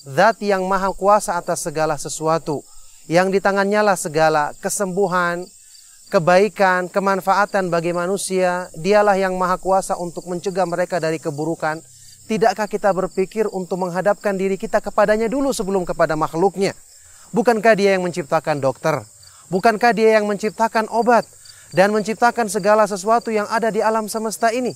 Zat yang maha kuasa atas segala sesuatu, yang di tangannya lah segala kesembuhan, kebaikan, kemanfaatan bagi manusia. Dialah yang maha kuasa untuk mencegah mereka dari keburukan. Tidakkah kita berpikir untuk menghadapkan diri kita kepadanya dulu sebelum kepada makhluknya? Bukankah dia yang menciptakan dokter? Bukankah dia yang menciptakan obat dan menciptakan segala sesuatu yang ada di alam semesta ini?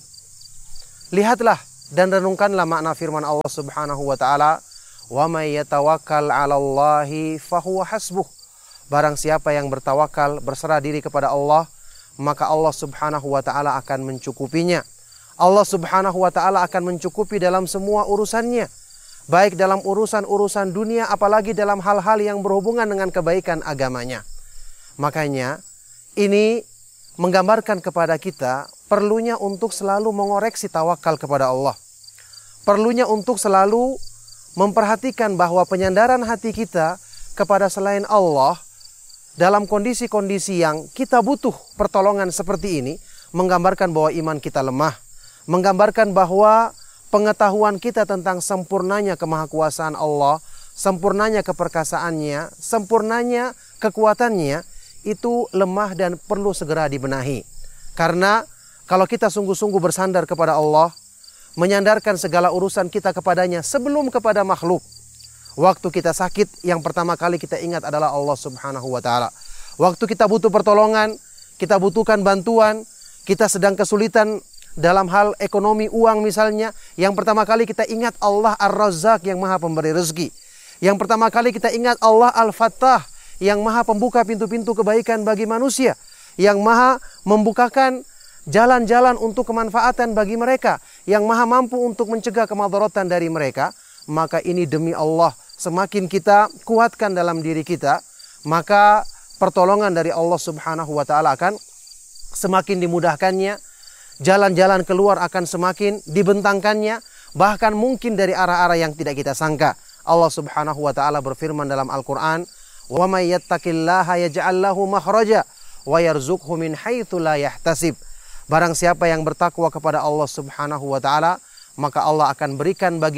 Lihatlah dan renungkanlah makna firman Allah Subhanahu wa taala, "Wa may yatawakkal 'alallahi fahuwa hasbuh." Barang siapa yang bertawakal, berserah diri kepada Allah, maka Allah Subhanahu wa taala akan mencukupinya. Allah Subhanahu wa taala akan mencukupi dalam semua urusannya, baik dalam urusan-urusan dunia, apalagi dalam hal-hal yang berhubungan dengan kebaikan agamanya. Makanya ini menggambarkan kepada kita perlunya untuk selalu mengoreksi tawakal kepada Allah. Perlunya untuk selalu memperhatikan bahwa penyandaran hati kita kepada selain Allah dalam kondisi-kondisi yang kita butuh pertolongan seperti ini, menggambarkan bahwa iman kita lemah, menggambarkan bahwa pengetahuan kita tentang sempurnanya kemahakuasaan Allah, sempurnanya keperkasaannya, sempurnanya kekuatannya, itu lemah dan perlu segera dibenahi. Karena kalau kita sungguh-sungguh bersandar kepada Allah, menyandarkan segala urusan kita kepadanya sebelum kepada makhluk, waktu kita sakit, yang pertama kali kita ingat adalah Allah Subhanahu wa taala. Waktu kita butuh pertolongan, kita butuhkan bantuan, kita sedang kesulitan dalam hal ekonomi, uang misalnya, yang pertama kali kita ingat Allah Ar-Razzaq yang maha pemberi rezeki. Yang pertama kali kita ingat Allah Al-Fattah yang maha pembuka pintu-pintu kebaikan bagi manusia, yang maha membukakan jalan-jalan untuk kemanfaatan bagi mereka, yang maha mampu untuk mencegah kemadaratan dari mereka. Maka ini demi Allah, semakin kita kuatkan dalam diri kita, maka pertolongan dari Allah Subhanahu wa taala akan semakin dimudahkannya, jalan-jalan keluar akan semakin dibentangkannya, bahkan mungkin dari arah-arah yang tidak kita sangka. Allah Subhanahu wa taala berfirman dalam Al-Qur'an, "Wa may yattaqillaha yaj'al lahu makhraja wa yarzuqhu min haitsu la yahtasib." Barang siapa yang bertakwa kepada Allah Subhanahu wa taala, maka Allah akan berikan bagi